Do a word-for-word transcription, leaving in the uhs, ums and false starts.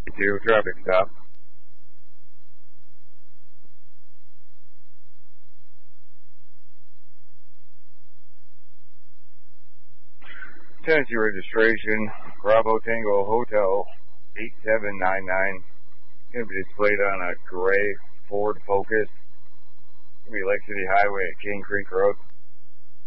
Two traffic stop. Tennessee registration, Bravo Tango Hotel, eight seven nine nine. Going to be displayed on a gray Ford Focus. Going to be Lake City Highway at Cane Creek Road.